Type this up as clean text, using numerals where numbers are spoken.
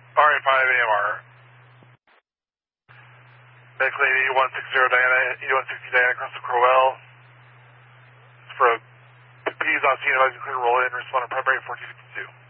RA5 AMR. Medic lady 160 Diana, 8160 Diana across the Crowell. For P's on scene, advising clear roll in, respond to primary 1452.